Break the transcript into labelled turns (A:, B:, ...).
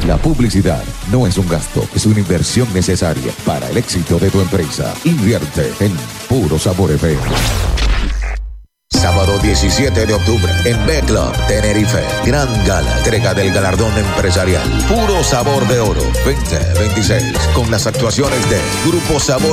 A: La publicidad no es un gasto, es una inversión necesaria para el éxito de tu empresa. Invierte en Puro Sabor FM.
B: Sábado 17 de octubre en B-Club, Tenerife. Gran gala, entrega del galardón empresarial. Puro Sabor de Oro 2026. Con las actuaciones de Grupo Sabor